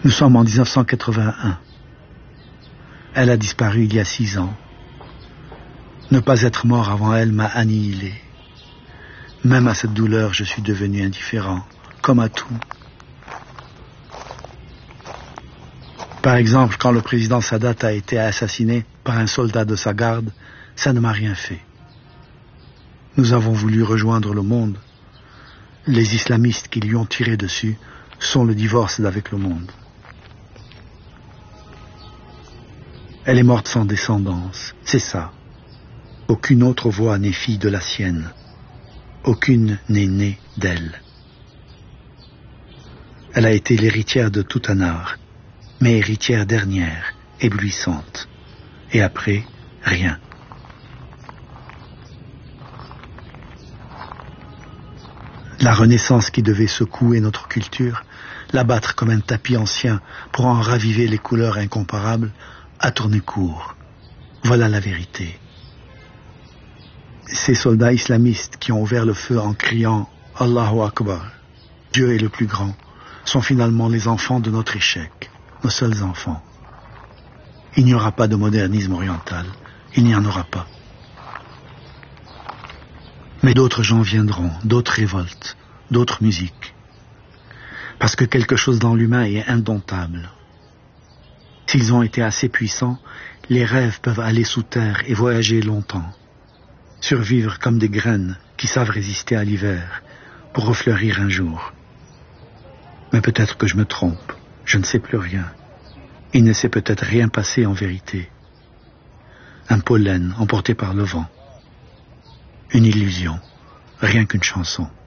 Nous sommes en 1981. Elle a disparu il y a 6 ans. Ne pas être mort avant elle m'a annihilé. Même à cette douleur, je suis devenu indifférent, comme à tout. Par exemple, quand le président Sadat a été assassiné par un soldat de sa garde, ça ne m'a rien fait. Nous avons voulu rejoindre le monde. Les islamistes qui lui ont tiré dessus sont le divorce d'avec le monde. Elle est morte sans descendance, c'est ça. Aucune autre voix n'est fille de la sienne. Aucune n'est née d'elle. Elle a été l'héritière de tout un art, mais héritière dernière, éblouissante. Et après, rien. La Renaissance qui devait secouer notre culture, l'abattre comme un tapis ancien pour en raviver les couleurs incomparables, a tourné court. Voilà la vérité. Ces soldats islamistes qui ont ouvert le feu en criant « Allahu Akbar », Dieu est le plus grand, sont finalement les enfants de notre échec, nos seuls enfants. Il n'y aura pas de modernisme oriental, il n'y en aura pas. Mais d'autres gens viendront, d'autres révoltes, d'autres musiques. Parce que quelque chose dans l'humain est indomptable. S'ils ont été assez puissants, les rêves peuvent aller sous terre et voyager longtemps. Survivre comme des graines qui savent résister à l'hiver pour refleurir un jour. Mais peut-être que je me trompe, je ne sais plus rien. Il ne s'est peut-être rien passé en vérité. Un pollen emporté par le vent. Une illusion, rien qu'une chanson.